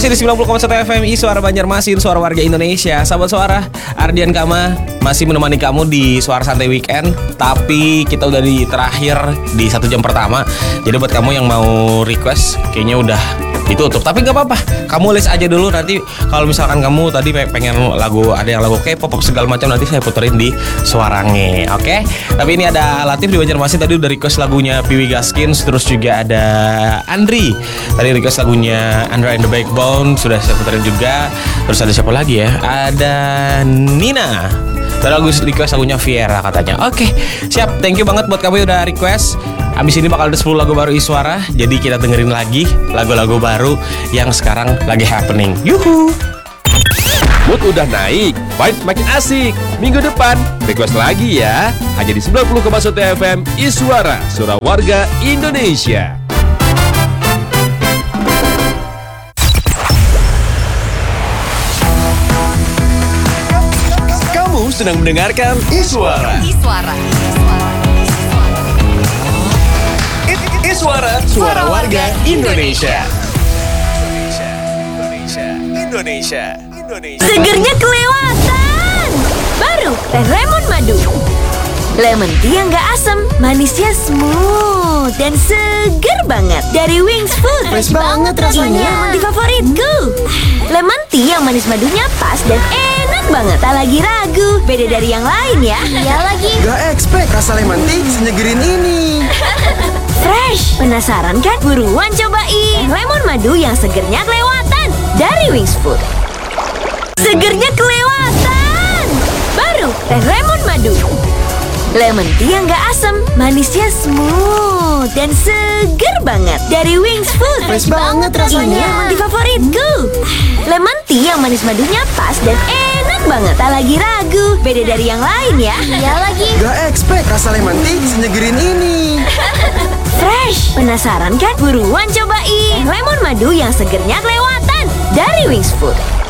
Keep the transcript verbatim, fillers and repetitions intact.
Masih di sembilan puluh koma satu F M I Suara Banjarmasin, suara warga Indonesia. Sahabat suara, Ardian Kama masih menemani kamu di Suara Santai Weekend. Tapi kita udah di terakhir di satu jam pertama. Jadi buat kamu yang mau request, kayaknya udah ditutup. Tapi gak apa-apa, kamu list aja dulu. Nanti kalau misalkan kamu tadi pengen lagu, ada yang lagu K-pop segala macam, nanti saya puterin di Suarange. Oke, tapi ini ada Latif di Banjarmasin tadi udah request lagunya Piwi Gaskins. Terus juga ada Andri tadi request lagunya Andra and the Backbone, sudah saya puterin juga. Terus ada siapa lagi ya? Ada Nina, tadi lagu request lagunya Viera katanya. Oke, siap, thank you banget buat kamu yang udah request. Abis ini bakal ada sepuluh lagu baru Iswara. Jadi kita dengerin lagi lagu-lagu baru yang sekarang lagi happening. Yuhu. Mood udah naik, vibe makin asik. Minggu depan, request lagi ya. Hanya di sembilan puluh koma satu F M Iswara, suara warga Indonesia. Kamu sedang mendengarkan Iswara. Iswara. Iswara, suara warga Indonesia. Indonesia, Indonesia, Indonesia. Segernya kelewatan. Baru teh lemon madu. Lemon tea yang gak asam, manisnya smooth dan seger banget. Dari Wings Food. Fresh banget rasanya. Ini lemon tea favoritku. Lemon tea yang manis madunya pas dan enak banget. Tak lagi ragu, beda dari yang lain ya. Iya lagi. Gak expect rasa lemon tea senyegerin ini. Fresh. Penasaran kan? Buruan cobain lemon madu yang segernya kelewatan dari Wings Food. Segernya kelewatan. Baru teh lemon madu. Lemon tea yang gak asam, manisnya smooth dan seger banget. Dari Wings Food. Fresh banget rasanya. Ini lemon tea favoritku. Lemon tea yang manis madunya pas dan enak banget. Tak lagi ragu, beda dari yang lain ya. Iya lagi. Gak expect rasa lemon tea senyegerin ini. Fresh. Penasaran kan? Buruan cobain lemon madu yang segernya kelewatan dari Wings Food.